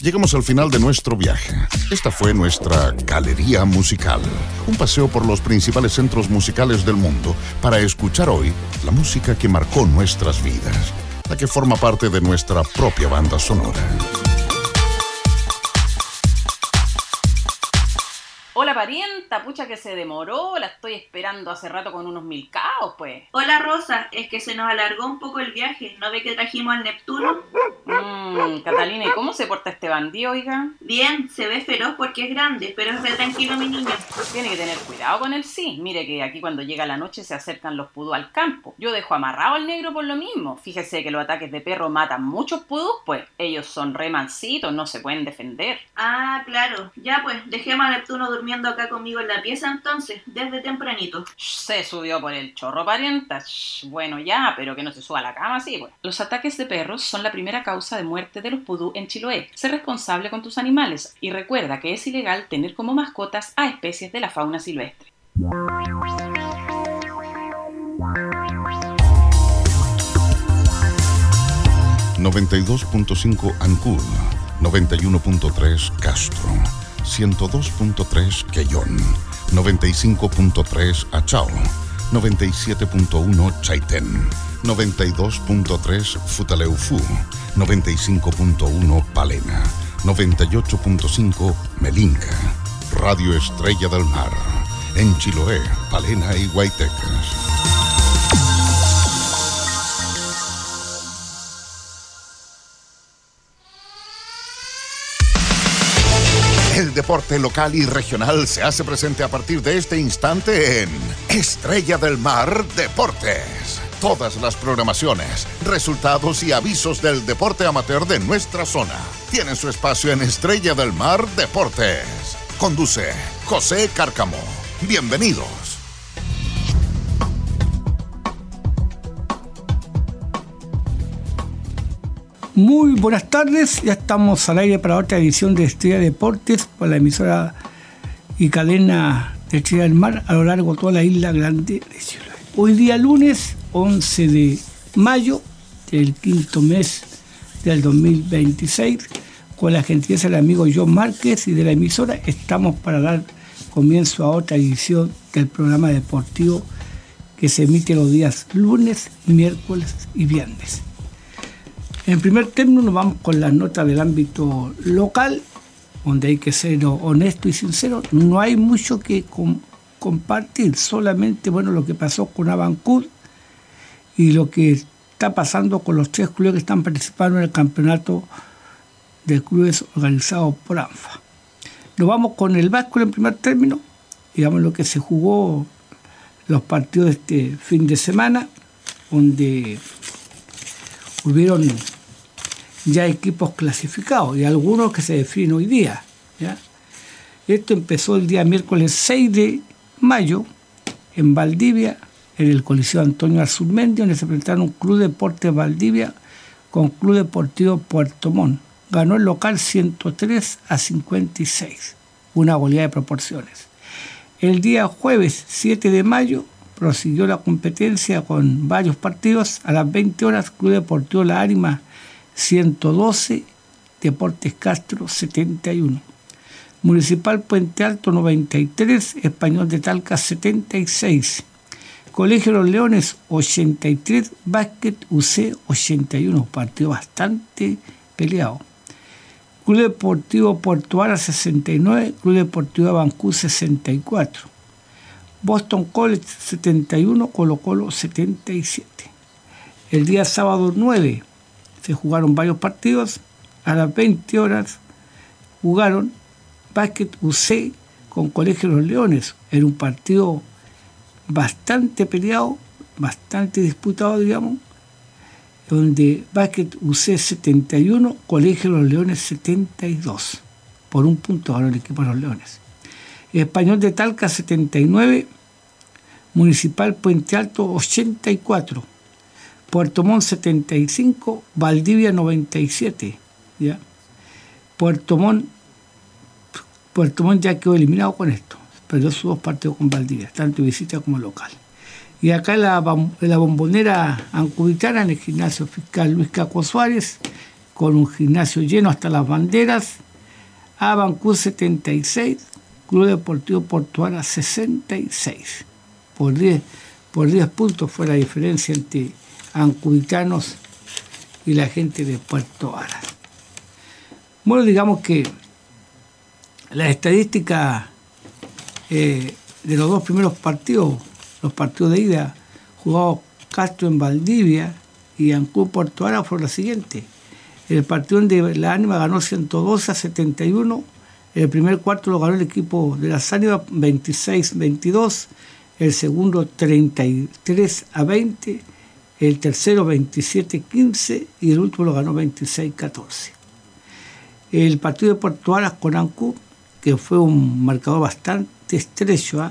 Llegamos al final de nuestro viaje. Esta fue nuestra Galería Musical, un paseo por los principales centros musicales del mundo para escuchar hoy la música que marcó nuestras vidas, la que forma parte de nuestra propia banda sonora. Hola parienta, pucha que se demoró, la estoy esperando hace rato con unos milcaos, pues. Hola Rosa, es que se nos alargó un poco el viaje, ¿no ve que trajimos al Neptuno? Catalina, ¿y cómo se porta este bandido, oiga? Bien, se ve feroz porque es grande, pero es re tranquilo mi niño. Tiene que tener cuidado con él, sí. Mire que aquí cuando llega la noche se acercan los pudú al campo. Yo dejo amarrado al negro por lo mismo. Fíjese que los ataques de perro matan muchos pudús, pues. Ellos son re mansitos, no se pueden defender. Ah, claro. Ya pues, dejemos a Neptuno durmiendo acá conmigo en la pieza entonces, desde tempranito. Se subió por el chorro, parienta. Bueno, ya, pero que no se suba a la cama, sí, pues. Los ataques de perros son la primera causa de muerte de los pudú en Chiloé. Sé responsable con tus animales y recuerda que es ilegal tener como mascotas a especies de la fauna silvestre. 92.5 Ancud, 91.3 Castro, 102.3 Quellón, 95.3 Achao, 97.1 Chaitén, 92.3 Futaleufú, 95.1 Palena, 98.5 Melinca, Radio Estrella del Mar, en Chiloé, Palena y Guaytecas. El deporte local y regional se hace presente a partir de este instante en Estrella del Mar Deportes. Todas las programaciones, resultados y avisos del deporte amateur de nuestra zona tienen su espacio en Estrella del Mar Deportes. Conduce José Cárcamo. Bienvenidos. Muy buenas tardes, ya estamos al aire para otra edición de Estrella Deportes por la emisora y cadena de Estrella del Mar a lo largo de toda la isla grande de Chiloé. Hoy día lunes 11 de mayo del quinto mes del 2026, con la gentileza del amigo John Márquez y de la emisora, estamos para dar comienzo a otra edición del programa deportivo que se emite los días lunes, miércoles y viernes. En primer término nos vamos con las notas del ámbito local, donde hay que ser honesto y sincero. No hay mucho que compartir, solamente lo que pasó con Abancud y lo que está pasando con los 3 clubes que están participando en el campeonato de clubes organizado por ANFA. Nos vamos con el básquetbol en primer término, digamos lo que se jugó los partidos de este fin de semana, donde hubieron ya equipos clasificados y algunos que se definen hoy día, ¿ya? Esto empezó el día miércoles 6 de mayo en Valdivia, en el Coliseo Antonio Arzurmendi, donde se enfrentaron Club Deportes Valdivia con Club Deportivo Puerto Montt. Ganó el local 103-56, una goleada de proporciones. El día jueves 7 de mayo prosiguió la competencia con varios partidos. A las 20 horas, Club Deportivo La Ánima 112, Deportes Castro 71. Municipal Puente Alto 93, Español de Talca 76. Colegio Los Leones 83, Básquet UC 81, partido bastante peleado. Club Deportivo Puerto Ara 69, Club Deportivo Abancú 64. Boston College 71, Colo Colo 77. El día sábado 9 se jugaron varios partidos. A las 20 horas jugaron Básquet UC con Colegio Los Leones. Era un partido bastante peleado, bastante disputado, digamos, donde Básquet UC 71, Colegio Los Leones 72. Por un punto ganó el equipo de Los Leones. Español de Talca 79, Municipal Puente Alto 84, Puerto Montt 75, Valdivia 97. ¿Ya? Puerto Montt ya quedó eliminado con esto, perdió sus 2 partidos con Valdivia, tanto visita como local. Y acá en la bombonera ancuditana, en el gimnasio fiscal Luis Caco Suárez, con un gimnasio lleno hasta las banderas. Abancú 76, Club Deportivo Porto-Ara 66. Por 10 puntos fue la diferencia entre ancuditanos y la gente de Porto-Ara. Bueno, digamos que la estadística de los dos primeros partidos, los partidos de ida, jugados Castro en Valdivia y Ancud Porto-Ara, fueron las siguientes. El partido de La Ánima ganó 112-71. El primer cuarto lo ganó el equipo de Las Ánimas 26-22. El segundo 33-20. El tercero 27-15. Y el último lo ganó 26-14. El partido de Porto-Ara con Ancud, que fue un marcador bastante estrecho,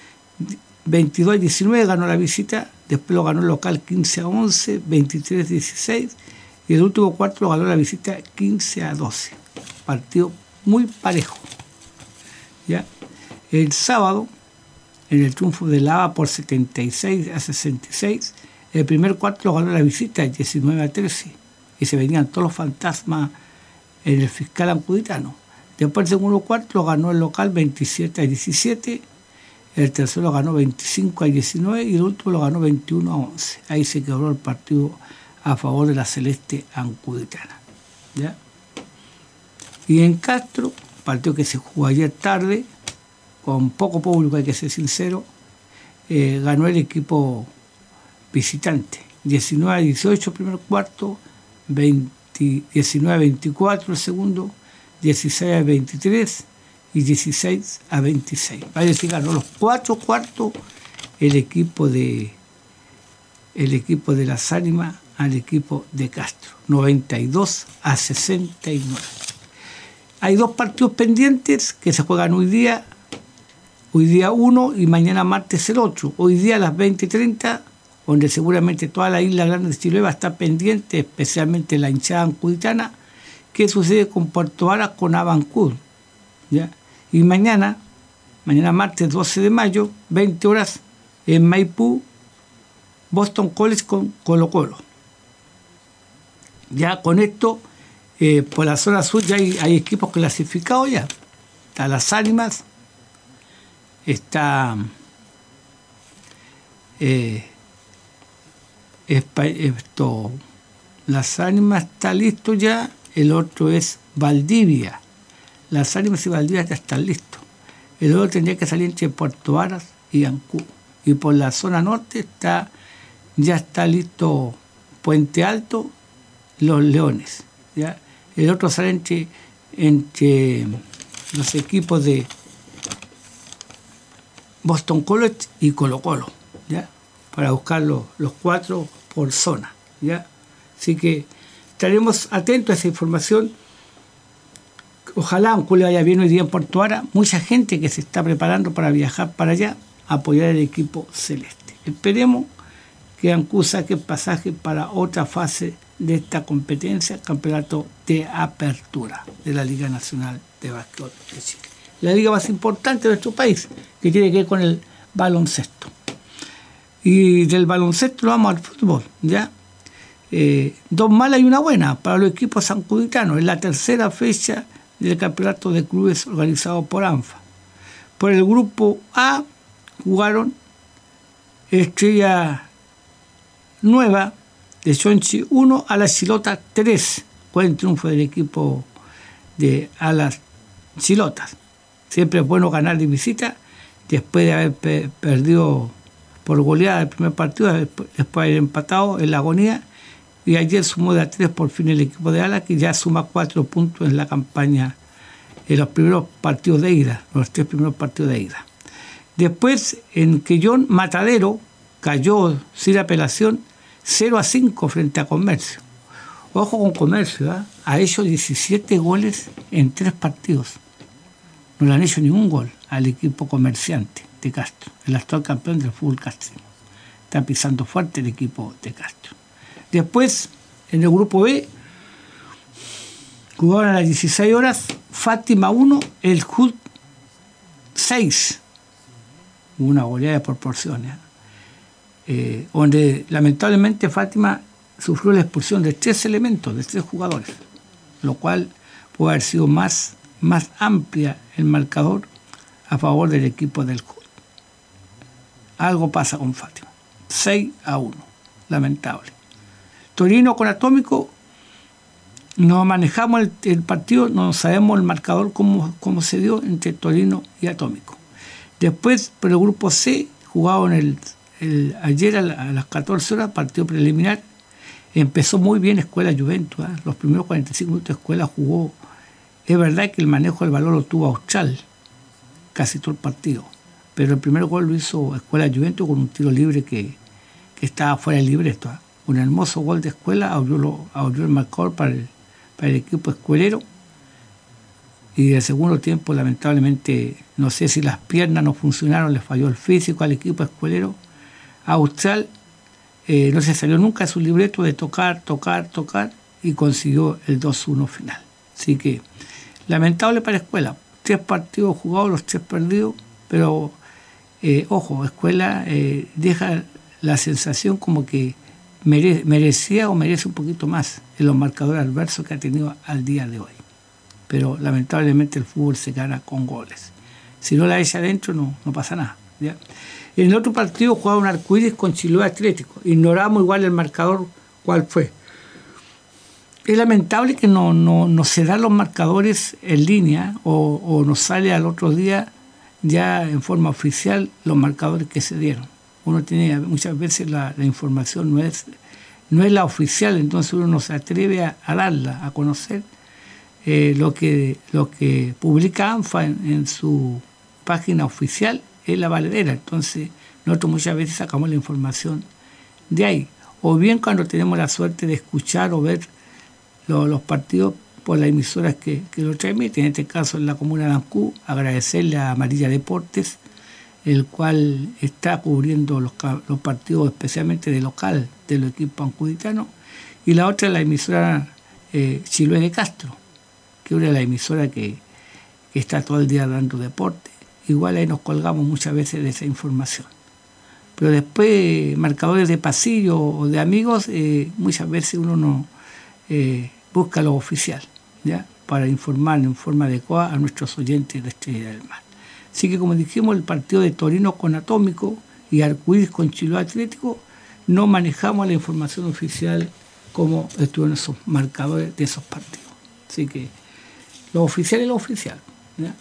22-19 ganó la visita. Después lo ganó el local 15-11, 23-16. Y el último cuarto lo ganó la visita 15-12. Partido muy parejo. ¿Ya? El sábado, en el triunfo de Lava por 76-66, el primer cuarto lo ganó la visita 19-13. Y se venían todos los fantasmas en el fiscal ancuditano. Después el segundo cuarto lo ganó el local 27-17. El tercero lo ganó 25-19 y el último lo ganó 21-11. Ahí se quebró el partido a favor de la celeste ancuditana. ¿Ya? Y en Castro, partido que se jugó ayer tarde, con poco público, hay que ser sincero, ganó el equipo visitante. 19-18 el primer cuarto, 19-24 el segundo, 16-23 y 16-26. Va a decir, ganó los 4 cuartos el equipo de Las Ánimas al equipo de Castro, 92-69. Hay 2 partidos pendientes que se juegan hoy día uno y mañana martes el otro. Hoy día a las 20:30, donde seguramente toda la isla grande de Chiloé va a estar pendiente, especialmente la hinchada ancuditana, qué sucede con Porto-Ara con Abancud, ¿ya? Y mañana martes 12 de mayo, 20 horas, en Maipú, Boston College con Colo-Colo. Ya con esto, por la zona sur ya hay equipos clasificados ya. Está Las Ánimas, está Las Ánimas está listo ya, el otro es Valdivia. Las Ánimas y Valdivia ya están listos. El otro tendría que salir entre Porto-Ara y Ancud. Y por la zona norte ya está listo Puente Alto, Los Leones. ¿Ya? El otro sale entre los equipos de Boston College y Colo-Colo, ¿ya? Para buscar los 4 por zona, ¿ya? Así que estaremos atentos a esa información. Ojalá a Ancud le vaya bien hoy día en Porto-Ara. Mucha gente que se está preparando para viajar para allá a apoyar al equipo celeste. Esperemos que Ancud saque pasaje para otra fase de esta competencia, campeonato de apertura de la Liga Nacional de Básquetbol de Chile. La liga más importante de nuestro país, que tiene que ver con el baloncesto. Y del baloncesto lo vamos al fútbol, ¿ya? 2 malas y una buena para los equipos ancuditanos. Es la tercera fecha del campeonato de clubes organizado por ANFA. Por el grupo A jugaron Estrella Nueva de Chonchi 1 a las Chilotas 3. Fue el triunfo del equipo de a las Chilotas. Siempre es bueno ganar de visita después de haber perdido por goleada el primer partido, después de haber empatado en la agonía. Y ayer sumó de a 3 por fin el equipo de Ala, que ya suma 4 puntos en la campaña en los primeros partidos de ida, los 3 primeros partidos de ida. Después, en Quellón, Matadero cayó sin apelación 0-5 frente a Comercio. Ojo con Comercio, ¿eh? Ha hecho 17 goles en 3 partidos. No le han hecho ningún gol al equipo Comerciante de Castro, el actual campeón del fútbol castrino. Está pisando fuerte el equipo de Castro. Después, en el grupo B, jugaron a las 16 horas, Fátima 1, el HUD 6. Una goleada de proporciones. Donde lamentablemente Fátima sufrió la expulsión de 3 elementos, de 3 jugadores. lo cual puede haber sido más amplia el marcador a favor del equipo del Hood. Algo pasa con Fátima. 6-1, lamentable. Torino con Atómico, no manejamos el partido, no sabemos el marcador cómo se dio entre Torino y Atómico. Después, por el grupo C, jugado ayer a las 14 horas, partido preliminar, empezó muy bien Escuela Juventus, ¿eh? Los primeros 45 minutos de Escuela jugó. Es verdad que el manejo del balón lo tuvo Austral casi todo el partido, pero el primer gol lo hizo Escuela Juventus con un tiro libre que estaba fuera del libreto, ¿eh? Un hermoso gol de Escuela, abrió el marcador para el equipo escuelero. Y el segundo tiempo, lamentablemente, no sé si las piernas no funcionaron, le falló el físico al equipo escuelero. Austral no se salió nunca de su libreto de tocar y consiguió el 2-1 final. Así que, lamentable para Escuela. 3 partidos jugados, los 3 perdidos, pero, ojo, Escuela deja la sensación como que merecía o merece un poquito más en los marcadores adversos que ha tenido al día de hoy. Pero lamentablemente el fútbol se gana con goles. Si no la echa adentro no pasa nada, ¿ya? En el otro partido jugaba un Arcoíris con Chiloé Atlético. Ignoramos igual el marcador cuál fue. Es lamentable que no se dan los marcadores en línea o nos sale al otro día ya en forma oficial los marcadores que se dieron. Uno tiene muchas veces la información no es la oficial, entonces uno no se atreve a darla, a conocer lo que publica ANFA en su página oficial es la valedera. Entonces nosotros muchas veces sacamos la información de ahí, o bien cuando tenemos la suerte de escuchar o ver los partidos por las emisoras que lo transmiten. En este caso en la comuna de Ancú, agradecerle a Amarilla Deportes, el cual está cubriendo los partidos especialmente de local de los equipos ancuditanos, y la otra es la emisora Chiloé de Castro, que es una de las emisoras que está todo el día dando deporte. Igual ahí nos colgamos muchas veces de esa información. Pero después, marcadores de pasillo o de amigos, muchas veces uno no busca lo oficial, ¿ya? Para informar en forma adecuada a nuestros oyentes de Estrella del Mar. Así que, como dijimos, el partido de Torino con Atómico y Arcoíris con Chiloé Atlético, no manejamos la información oficial como estuvieron esos marcadores de esos partidos. Así que lo oficial es lo oficial, ¿ya?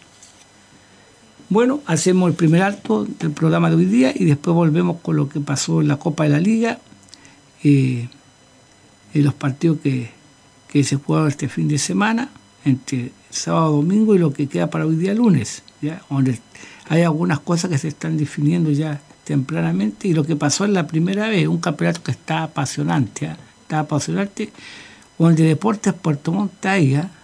Bueno, hacemos el primer acto del programa de hoy día y después volvemos con lo que pasó en la Copa de la Liga, en los partidos que se jugaron este fin de semana, entre sábado y domingo, y lo que queda para hoy día lunes, ¿ya? Donde hay algunas cosas que se están definiendo ya tempranamente, y lo que pasó en la primera vez, un campeonato que está apasionante, ¿ya? Está apasionante, donde Deportes Puerto Montt está ahí, ¿ya?